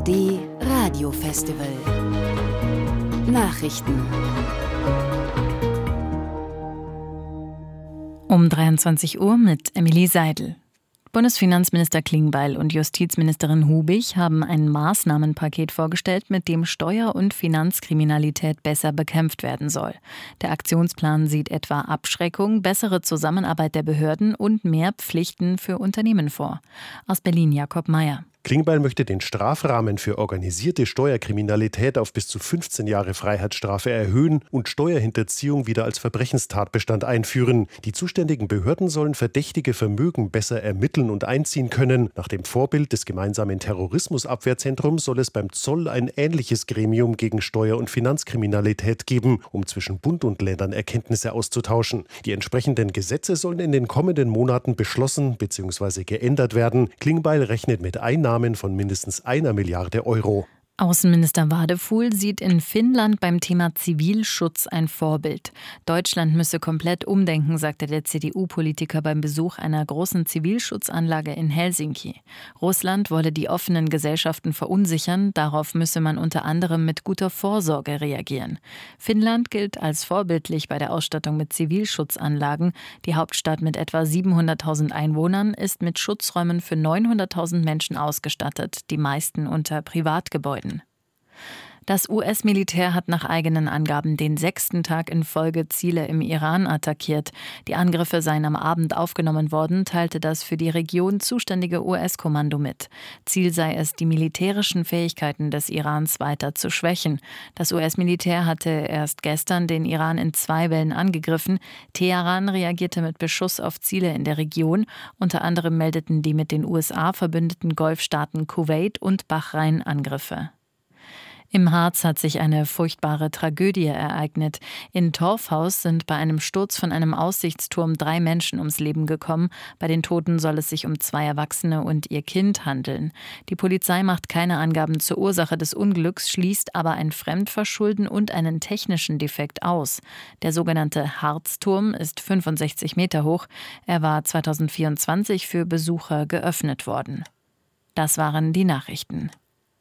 ARD Radiofestival. Nachrichten. Um 23 Uhr mit Emilie Seidel. Bundesfinanzminister Klingbeil und Justizministerin Hubig haben ein Maßnahmenpaket vorgestellt, mit dem Steuer- und Finanzkriminalität besser bekämpft werden soll. Der Aktionsplan sieht etwa Abschreckung, bessere Zusammenarbeit der Behörden und mehr Pflichten für Unternehmen vor. Aus Berlin Jakob Meyer. Klingbeil möchte den Strafrahmen für organisierte Steuerkriminalität auf bis zu 15 Jahre Freiheitsstrafe erhöhen und Steuerhinterziehung wieder als Verbrechenstatbestand einführen. Die zuständigen Behörden sollen verdächtige Vermögen besser ermitteln und einziehen können. Nach dem Vorbild des gemeinsamen Terrorismusabwehrzentrums soll es beim Zoll ein ähnliches Gremium gegen Steuer- und Finanzkriminalität geben, um zwischen Bund und Ländern Erkenntnisse auszutauschen. Die entsprechenden Gesetze sollen in den kommenden Monaten beschlossen bzw. geändert werden. Klingbeil rechnet mit Einnahmen von mindestens 1 Milliarde Euro. Außenminister Wadefuhl sieht in Finnland beim Thema Zivilschutz ein Vorbild. Deutschland müsse komplett umdenken, sagte der CDU-Politiker beim Besuch einer großen Zivilschutzanlage in Helsinki. Russland wolle die offenen Gesellschaften verunsichern, darauf müsse man unter anderem mit guter Vorsorge reagieren. Finnland gilt als vorbildlich bei der Ausstattung mit Zivilschutzanlagen. Die Hauptstadt mit etwa 700.000 Einwohnern ist mit Schutzräumen für 900.000 Menschen ausgestattet, die meisten unter Privatgebäuden. Das US-Militär hat nach eigenen Angaben den 6. Tag in Folge Ziele im Iran attackiert. Die Angriffe seien am Abend aufgenommen worden, teilte das für die Region zuständige US-Kommando mit. Ziel sei es, die militärischen Fähigkeiten des Irans weiter zu schwächen. Das US-Militär hatte erst gestern den Iran in 2 Wellen angegriffen. Teheran reagierte mit Beschuss auf Ziele in der Region. Unter anderem meldeten die mit den USA verbündeten Golfstaaten Kuwait und Bahrain Angriffe. Im Harz hat sich eine furchtbare Tragödie ereignet. In Torfhaus sind bei einem Sturz von einem Aussichtsturm 3 Menschen ums Leben gekommen. Bei den Toten soll es sich um 2 Erwachsene und ihr Kind handeln. Die Polizei macht keine Angaben zur Ursache des Unglücks, schließt aber ein Fremdverschulden und einen technischen Defekt aus. Der sogenannte Harzturm ist 65 Meter hoch. Er war 2024 für Besucher geöffnet worden. Das waren die Nachrichten.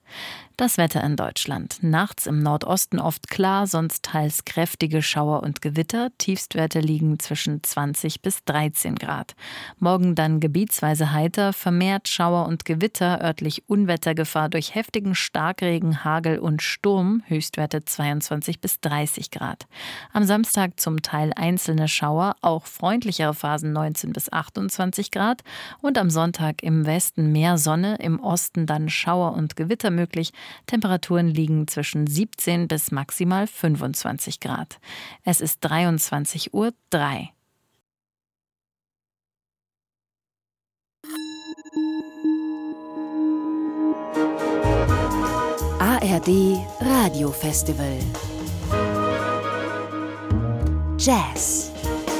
Das Wetter in Deutschland. Nachts im Nordosten oft klar, sonst teils kräftige Schauer und Gewitter. Tiefstwerte liegen zwischen 20 bis 13 Grad. Morgen dann gebietsweise heiter, vermehrt Schauer und Gewitter, örtlich Unwettergefahr durch heftigen Starkregen, Hagel und Sturm. Höchstwerte 22 bis 30 Grad. Am Samstag zum Teil einzelne Schauer, auch freundlichere Phasen 19 bis 28 Grad. Und am Sonntag im Westen mehr Sonne, im Osten dann Schauer und Gewitter möglich. Temperaturen liegen zwischen 17 bis maximal 25 Grad. Es ist 23:03 Uhr. ARD Radiofestival. Jazz.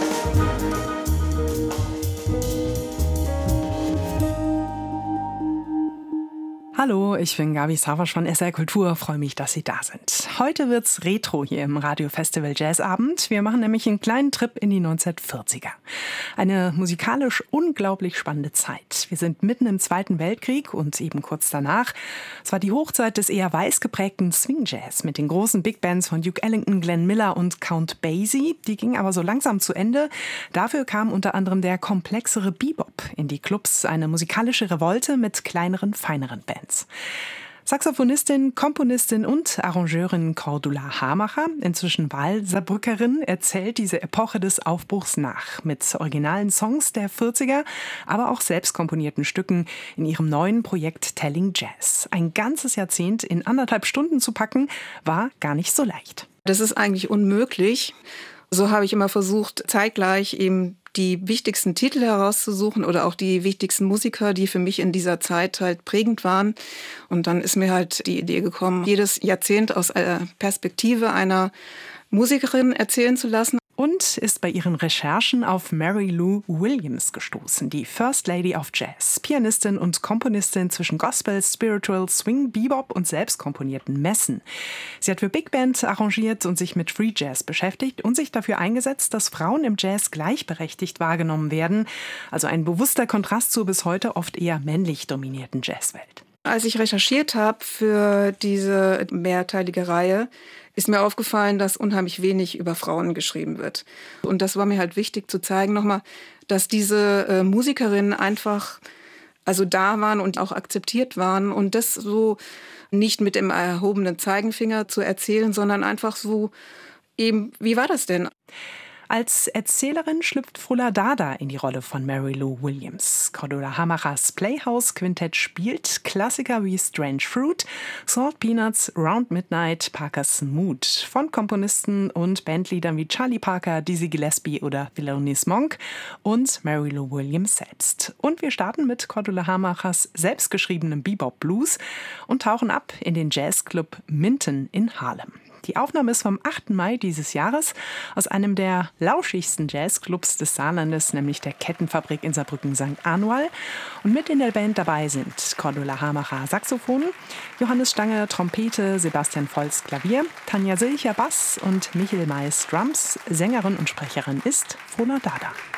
Hallo, ich bin Gabi Savasch von SR Kultur. Freue mich, dass Sie da sind. Heute wird's Retro hier im Radiofestival Jazzabend. Wir machen nämlich einen kleinen Trip in die 1940er. Eine musikalisch unglaublich spannende Zeit. Wir sind mitten im Zweiten Weltkrieg und eben kurz danach. Es war die Hochzeit des eher weiß geprägten Swing Jazz mit den großen Big Bands von Duke Ellington, Glenn Miller und Count Basie. Die ging aber so langsam zu Ende. Dafür kam unter anderem der komplexere Bebop in die Clubs, eine musikalische Revolte mit kleineren, feineren Bands. Saxophonistin, Komponistin und Arrangeurin Cordula Hamacher, inzwischen Wahlsaarbrückerin, erzählt diese Epoche des Aufbruchs nach. Mit originalen Songs der 40er, aber auch selbst komponierten Stücken in ihrem neuen Projekt Telling Jazz. Ein ganzes Jahrzehnt in 1,5 Stunden zu packen, war gar nicht so leicht. Das ist eigentlich unmöglich. So habe ich immer versucht, zeitgleich eben die wichtigsten Titel herauszusuchen oder auch die wichtigsten Musiker, die für mich in dieser Zeit halt prägend waren. Und dann ist mir halt die Idee gekommen, jedes Jahrzehnt aus der Perspektive einer Musikerin erzählen zu lassen. Und ist bei ihren Recherchen auf Mary Lou Williams gestoßen, die First Lady of Jazz, Pianistin und Komponistin zwischen Gospel, Spiritual, Swing, Bebop und selbst komponierten Messen. Sie hat für Big Band arrangiert und sich mit Free Jazz beschäftigt und sich dafür eingesetzt, dass Frauen im Jazz gleichberechtigt wahrgenommen werden, also ein bewusster Kontrast zur bis heute oft eher männlich dominierten Jazzwelt. Als ich recherchiert habe für diese mehrteilige Reihe, ist mir aufgefallen, dass unheimlich wenig über Frauen geschrieben wird. Und das war mir halt wichtig zu zeigen nochmal, dass diese Musikerinnen einfach da waren und auch akzeptiert waren. Und das so nicht mit dem erhobenen Zeigefinger zu erzählen, sondern einfach so eben, wie war das denn? Als Erzählerin schlüpft Frula Dada in die Rolle von Mary Lou Williams. Cordula Hamachers Playhouse Quintett spielt Klassiker wie Strange Fruit, Salt Peanuts, Round Midnight, Parker's Mood von Komponisten und Bandleadern wie Charlie Parker, Dizzy Gillespie oder Thelonious Monk und Mary Lou Williams selbst. Und wir starten mit Cordula Hamachers selbstgeschriebenem Bebop Blues und tauchen ab in den Jazzclub Minton in Harlem. Die Aufnahme ist vom 8. Mai dieses Jahres aus einem der lauschigsten Jazzclubs des Saarlandes, nämlich der Kettenfabrik in Saarbrücken St. Anual. Und mit in der Band dabei sind Cordula Hamacher Saxophon, Johannes Stange Trompete, Sebastian Volz Klavier, Tanja Silcher Bass und Michel Mais Drums. Sängerin und Sprecherin ist Frula Dada.